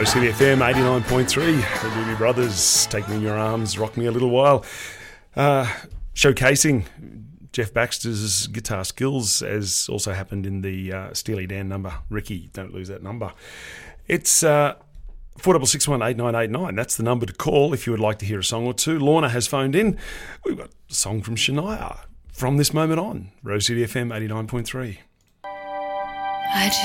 Rose City FM 89.3. The Doobie Brothers, Take Me in Your Arms, Rock Me a Little While. Showcasing Jeff Baxter's guitar skills, as also happened in the Steely Dan number, Ricky, Don't Lose That Number. It's 4661 8989. That's the number to call if you would like to hear a song or two. Lorna has phoned in. We've got a song from Shania from this moment on. Rose City FM 89.3.